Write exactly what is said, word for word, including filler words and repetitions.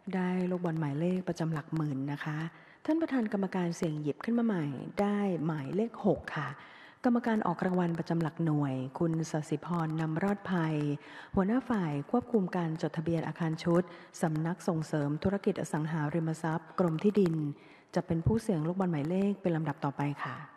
ได้ลูกบอลหมายเลขประจำหลักหมื่นนะคะท่านประธานกรรมการเสี่ยงหยิบขึ้นมาใหม่ได้หมายเลขหกค่ะกรรมการออกรางวัลประจำหลักหน่วยคุณสศิพรนำรอดภัยหัวหน้าฝ่ายควบคุมการจดทะเบียนอาคารชุดสำนักส่งเสริมธุรกิจอสังหาริมทรัพย์กรมที่ดินจะเป็นผู้เสี่ยงลูกบอลหมายเลขเป็นลำดับต่อไปค่ะ